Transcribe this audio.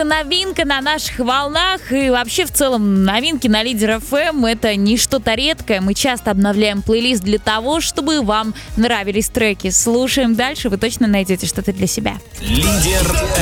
Это новинка на наших волнах. И вообще, в целом, новинки на Лидер ФМ — это не что-то редкое. Мы часто обновляем плейлист для того, чтобы вам нравились треки. Слушаем дальше, вы точно найдете что-то для себя. Лидер